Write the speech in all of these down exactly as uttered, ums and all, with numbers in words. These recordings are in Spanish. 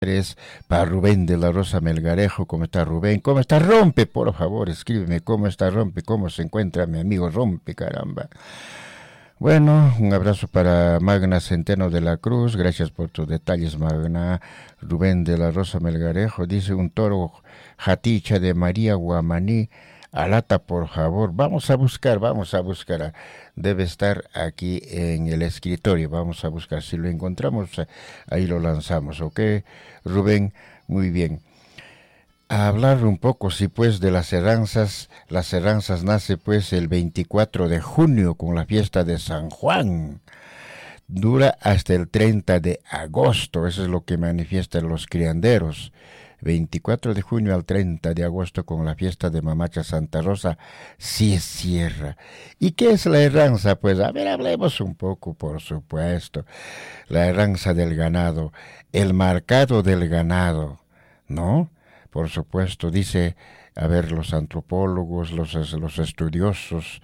Es para Rubén de la Rosa Melgarejo. ¿Cómo está Rubén? ¿Cómo está Rompe? Por favor, escríbeme cómo está Rompe, cómo se encuentra mi amigo Rompe, caramba. Bueno, un abrazo para Magna Centeno de la Cruz, gracias por tus detalles, Magna. Rubén de la Rosa Melgarejo dice: un toro jaticha de María Guamaní, alata por favor. Vamos a buscar, vamos a buscar. Debe estar aquí en el escritorio, vamos a buscar. Si lo encontramos, ahí lo lanzamos, ¿ok? Rubén, muy bien. A hablar un poco, sí, pues, de las Herranzas. Las Herranzas nace, pues, el veinticuatro de junio con la fiesta de San Juan. Dura hasta el treinta de agosto, eso es lo que manifiestan los crianderos. veinticuatro de junio al treinta de agosto con la fiesta de Mamacha Santa Rosa, sí cierra. ¿Y qué es la herranza? Pues, a ver, hablemos un poco, por supuesto. La herranza del ganado, el marcado del ganado, ¿no? Por supuesto, dice, a ver, los antropólogos, los, los estudiosos,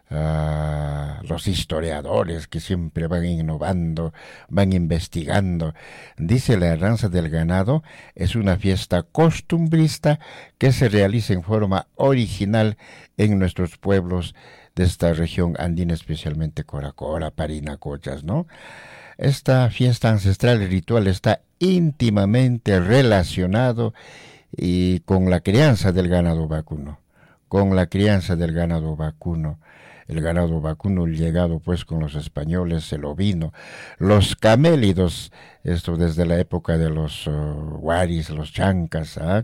uh, los historiadores que siempre van innovando, van investigando. Dice, la herranza del ganado es una fiesta costumbrista que se realiza en forma original en nuestros pueblos de esta región andina, especialmente Coracora, Parinacochas, ¿no? Esta fiesta ancestral y ritual está íntimamente relacionado y con la crianza del ganado vacuno, con la crianza del ganado vacuno, el ganado vacuno llegado pues con los españoles, el ovino, los camélidos, esto desde la época de los uh, guaris, los chancas, ¿eh?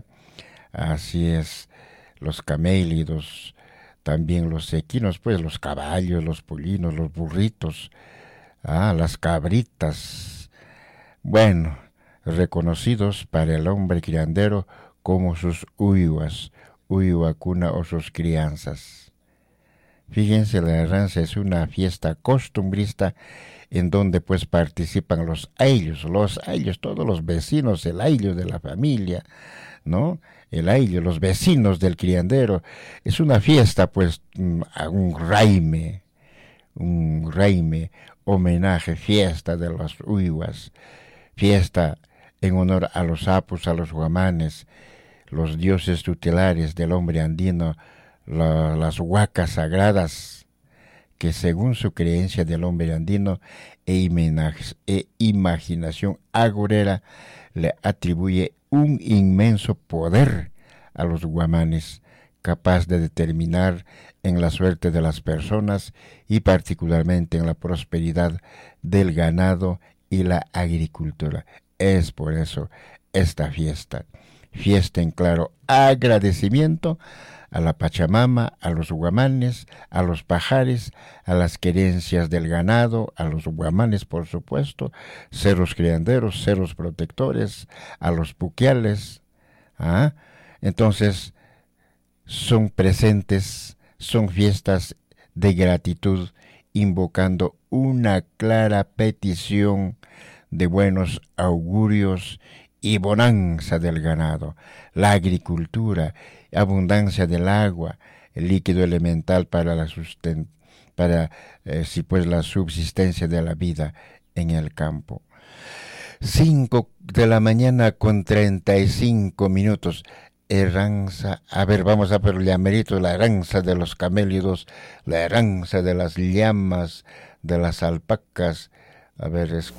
Así es, los camélidos, también los equinos, pues los caballos, los pulinos, los burritos, ah, las cabritas, bueno, reconocidos para el hombre criandero como sus uyuas, uyuacuna o sus crianzas. Fíjense, la herranza es una fiesta costumbrista en donde pues participan los ayllos, los ayllos, todos los vecinos, el ayllo de la familia, ¿no? El ayllo, los vecinos del criandero. Es una fiesta pues a un raime, un raime, homenaje, fiesta de las uyuas, fiesta en honor a los apus, a los guamanes, los dioses tutelares del hombre andino, la, las huacas sagradas, que según su creencia del hombre andino e, imenaj, e imaginación agorera, le atribuye un inmenso poder a los guamanes, capaz de determinar en la suerte de las personas y particularmente en la prosperidad del ganado y la agricultura. Es por eso esta fiesta. Fiesta en claro agradecimiento a la Pachamama, a los guamanes, a los pajares, a las querencias del ganado, a los guamanes por supuesto, cerros crianderos, cerros protectores, a los puquiales. ¿Ah? Entonces, son presentes, son fiestas de gratitud, invocando una clara petición de buenos augurios y bonanza del ganado, la agricultura, abundancia del agua, el líquido elemental para la susten para eh, si pues la subsistencia de la vida en el campo. Cinco de la mañana con treinta y cinco minutos. Herranza, a ver, vamos a ver el llamerito, la herranza de los camélidos, la herranza de las llamas, de las alpacas. A ver, escucha.